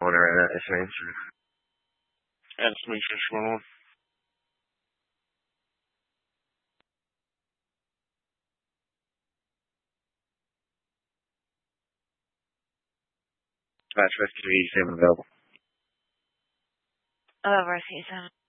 on her answer. That's me, 611. Rescue 87 available. Rescue 7.